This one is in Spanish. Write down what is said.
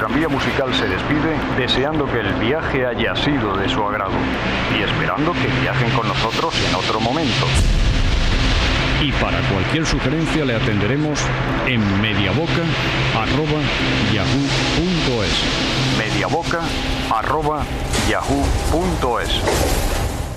Tranvía Musical se despide deseando que el viaje haya sido de su agrado y esperando que viajen con nosotros en otro momento. Y para cualquier sugerencia le atenderemos en mediaboca@yahoo.es. mediaboca@yahoo.es.